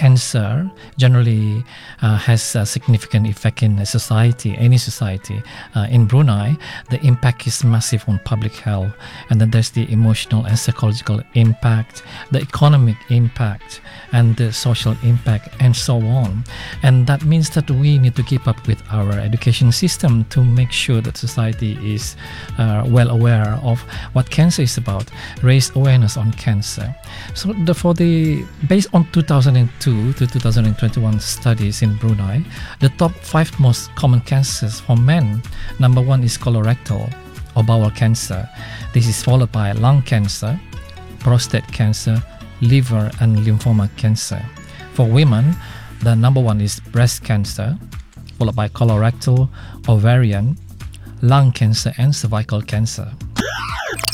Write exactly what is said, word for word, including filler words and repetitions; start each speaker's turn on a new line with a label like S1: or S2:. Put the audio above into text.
S1: cancer generally uh, has a significant effect in a society, any society. Uh, in Brunei, the impact is massive on public health, and then there's the emotional and psychological impact, the economic impact, and the social impact, and so on. And that means that we need to keep up with our education system to make sure that society is uh, well aware of what cancer is about, raise awareness on cancer. So the, for the based on two thousand two to two thousand twenty-one studies in Brunei, the top five most common cancers for men, number one is colorectal or bowel cancer. This is followed by lung cancer, prostate cancer, liver and lymphoma cancer. For women, the number one is breast cancer, followed by colorectal, ovarian, lung cancer and cervical cancer.